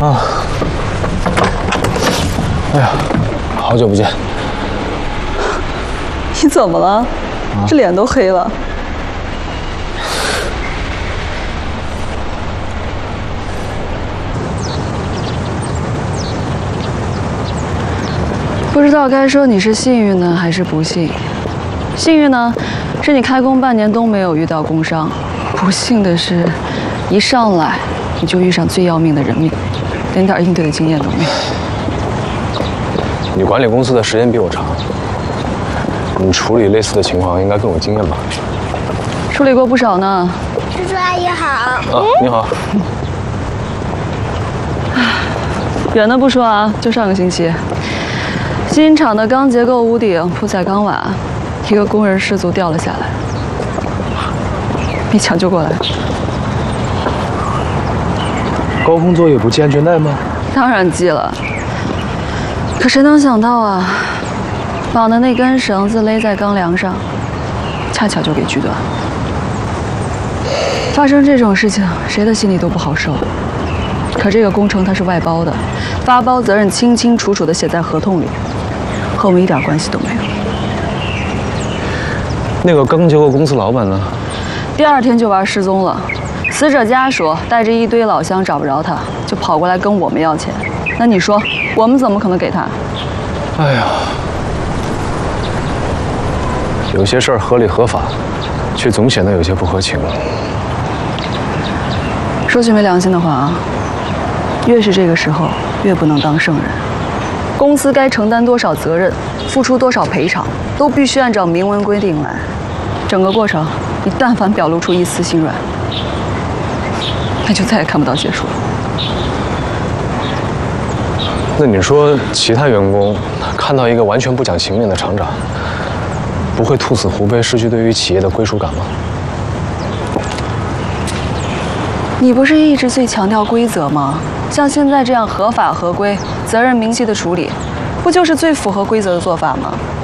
啊！哎呀，好久不见。 你怎么了？这脸都黑了。不知道该说你是幸运呢，还是不幸？幸运呢，是你开工半年都没有遇到工伤；不幸的是，一上来你就遇上最要命的人命，连点应对的经验都没有。 你管理公司的时间比我长，你处理类似的情况应该更有经验吧？ 处理过不少呢。 叔叔阿姨好。 啊，你好。 远的不说啊，就上个星期，新厂的钢结构屋顶铺载钢瓦，一个工人失足掉了下来，没抢救过来。 高空作业不系安全带吗？ 当然系了，可谁能想到啊，绑的那根绳子勒在钢梁上，恰巧就给锯断。发生这种事情，谁的心里都不好受。可这个工程它是外包的，发包责任清清楚楚地写在合同里，和我们一点关系都没有。 那个钢结构公司老板呢？ 第二天就玩失踪了，死者家属带着一堆老乡找不着他，就跑过来跟我们要钱。那你说，我们怎么可能给他？ 哎呀，有些事儿合理合法，却总显得有些不合情。 说句没良心的话啊，越是这个时候，越不能当圣人。公司该承担多少责任，付出多少赔偿，都必须按照明文规定来。整个过程，你但凡表露出一丝心软，那就再也看不到结束了。 那你说，其他员工看到一个完全不讲情面的厂长，不会兔死狐悲，失去对于企业的归属感吗？ 你不是一直最强调规则吗？像现在这样合法合规、责任明晰的处理，不就是最符合规则的做法吗？